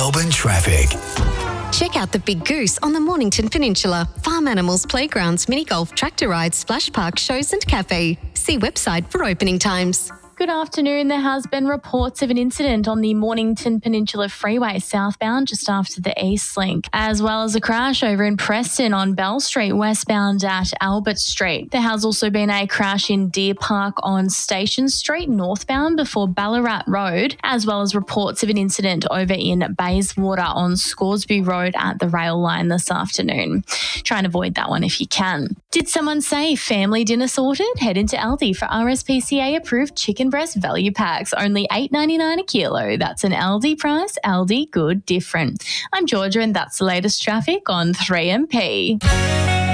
Melbourne traffic. Check out the Big Goose on the Mornington Peninsula. Farm animals, playgrounds, mini golf, tractor rides, splash park, shows and cafe. See website for opening times. Good afternoon. There has been reports of an incident on the Mornington Peninsula Freeway southbound just after the East Link, as well as a crash over in Preston on Bell Street westbound at Albert Street. There has also been a crash in Deer Park on Station Street northbound before Ballarat Road, as well as reports of an incident over in Bayswater on Scoresby Road at the rail line this afternoon. Try and avoid that one if you can. Did someone say family dinner sorted? Head into Aldi for RSPCA approved chicken breast value packs, only $8.99 a kilo. That's an Aldi price. Aldi, good, different. I'm Georgia and that's the latest traffic on 3MP.